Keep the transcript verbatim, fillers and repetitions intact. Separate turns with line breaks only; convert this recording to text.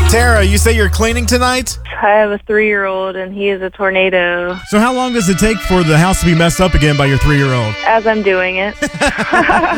Tara, you say you're cleaning tonight?
I have a three-year-old, and he is a tornado.
So how long does it take for the house to be messed up again by your three-year-old?
As I'm doing it.